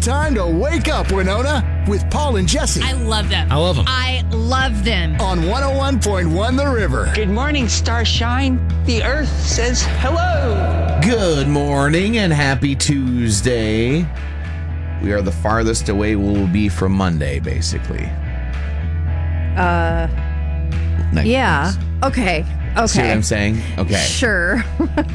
time to wake up, Winona, with Paul and Jesse I love them. I love them. I love them. on 101.1 The River. Good morning, Starshine. The Earth says hello. Good morning and happy Tuesday. We are the farthest away we'll be from Monday, basically. Next Yeah. week's. Okay. See what Okay. I'm saying? Okay. Sure.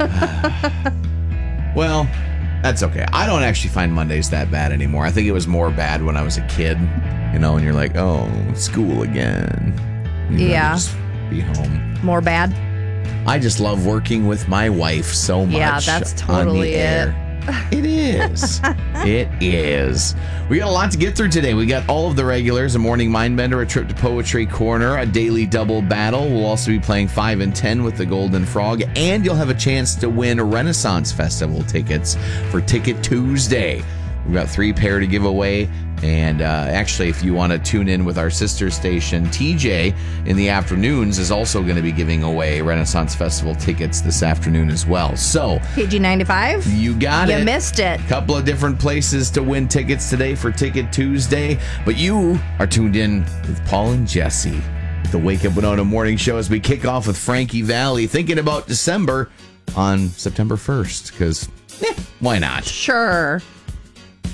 Well, that's okay. I don't actually find Mondays that bad anymore. I think it was more bad when I was a kid, and you're like, oh, school again. Yeah. Just be home. More bad. I just love working with my wife so much. Yeah, that's on totally the air. It is. It is. We got a lot to get through today. We got all of the regulars, a morning mind bender, a trip to Poetry Corner, a daily double battle. We'll also be playing 5 and 10 with the Golden Frog, and you'll have a chance to win Renaissance Festival tickets for Ticket Tuesday. We've got 3 pair to give away. And actually, if you want to tune in with our sister station, TJ, in the afternoons is also going to be giving away Renaissance Festival tickets this afternoon as well. So, PG95? you got it. You missed it. Couple of different places to win tickets today for Ticket Tuesday. But you are tuned in with Paul and Jesse, the Wake Up Winona Morning Show, as we kick off with Frankie Valli, thinking about December on September 1st, because why not? Sure.